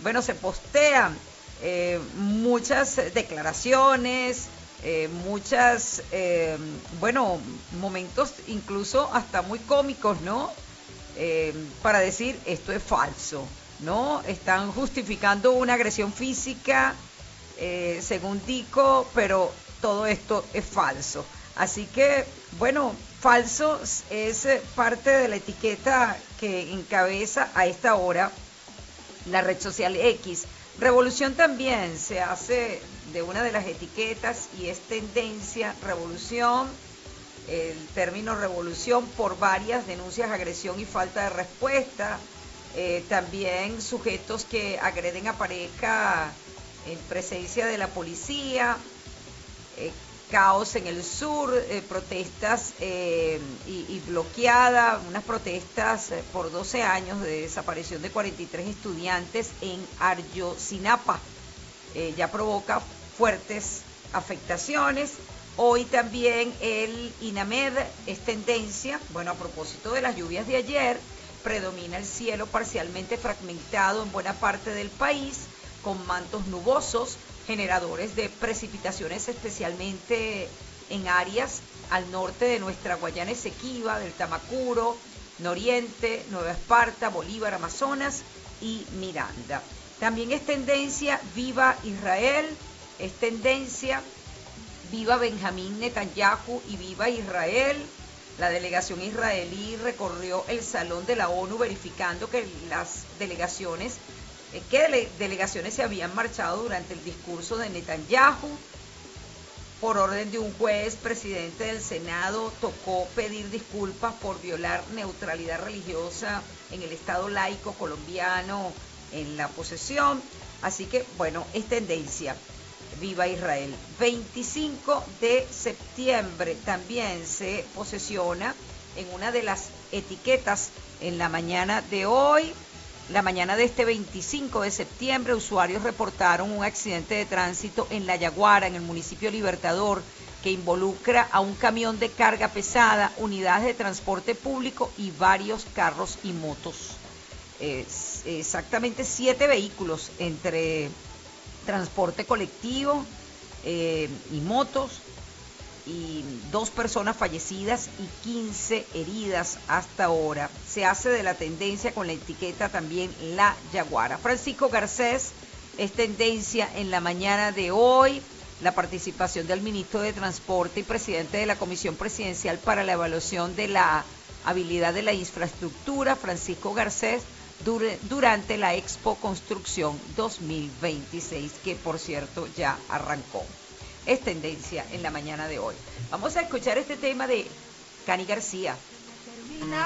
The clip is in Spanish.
bueno, se postean muchas declaraciones, muchas, bueno, momentos incluso hasta muy cómicos, ¿no? Para decir esto es falso, ¿no? Están justificando una agresión física, según Dico, pero todo esto es falso. Así que, bueno, falso es parte de la etiqueta que encabeza a esta hora la red social X. Revolución también se hace de una de las etiquetas y es tendencia, revolución, el término revolución por varias denuncias, agresión y falta de respuesta. También sujetos que agreden a pareja en presencia de la policía, caos en el sur, protestas y bloqueada, unas protestas por 12 años de desaparición de 43 estudiantes en Ayotzinapa. Ya provoca fuertes afectaciones. Hoy también el INAMED es tendencia, bueno, a propósito de las lluvias de ayer, predomina el cielo parcialmente fragmentado en buena parte del país, con mantos nubosos, generadores de precipitaciones especialmente en áreas al norte de nuestra Guayana Esequiba, del Tamacuro, Noriente, Nueva Esparta, Bolívar, Amazonas y Miranda. También es tendencia Viva Israel, es tendencia Viva Benjamín Netanyahu y Viva Israel. La delegación israelí recorrió el Salón de la ONU verificando que las delegaciones se habían marchado durante el discurso de Netanyahu. Por orden de un juez, presidente del Senado, tocó pedir disculpas por violar neutralidad religiosa en el Estado laico colombiano en la posesión. Así que, bueno, es tendencia. Viva Israel. 25 de septiembre también se posesiona en una de las etiquetas en la mañana de hoy. La mañana de este 25 de septiembre, usuarios reportaron un accidente de tránsito en La Yaguara, en el municipio Libertador, que involucra a un camión de carga pesada, unidades de transporte público y varios carros y motos. Exactamente 7 vehículos entre transporte colectivo y motos, y 2 personas fallecidas y 15 heridas hasta ahora. Se hace de la tendencia con la etiqueta también La Yaguara. Francisco Garcés es tendencia en la mañana de hoy. La participación del ministro de Transporte y presidente de la Comisión Presidencial para la Evaluación de la Habilidad de la Infraestructura, Francisco Garcés, durante la Expo Construcción 2026, que por cierto ya arrancó. Es tendencia en la mañana de hoy. Vamos a escuchar este tema de Cani García.